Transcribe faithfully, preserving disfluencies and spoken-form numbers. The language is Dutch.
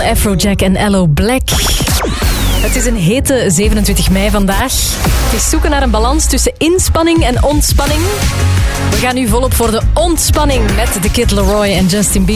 Afrojack en Aloe Black. Het is een hete zevenentwintig mei vandaag. Het is zoeken naar een balans tussen inspanning en ontspanning. We gaan nu volop voor de ontspanning met The Kid Laroi en Justin Bieber.